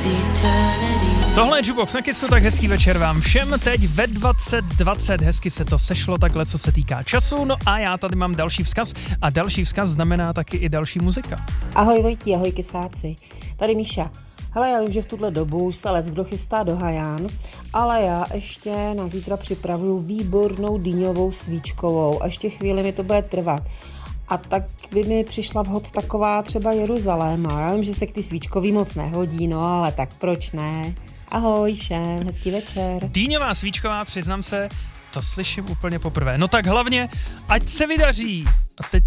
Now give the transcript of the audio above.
Tohle je Jukebox na Kissu, tak hezký večer vám všem. Teď ve 20:20 hezky se to sešlo takhle, co se týká času. No a já tady mám další vzkaz a další vzkaz znamená taky i další muzika. Ahoj Vojtí, ahoj Kisáci. Tady Míša. Hele, já vím, že v tuhle dobu už se kdo chystá do Hajan, ale já ještě na zítra připravuju výbornou dýňovou svíčkovou a ještě chvíli mi to bude trvat. A tak by mi přišla vhod taková třeba Jeruzaléma. Já vím, že se k ty svíčkový moc nehodí, no ale tak proč ne? Ahoj všem, hezký večer. Dýňová svíčková, přiznám se, to slyším úplně poprvé. No tak hlavně, ať se vydaří. A teď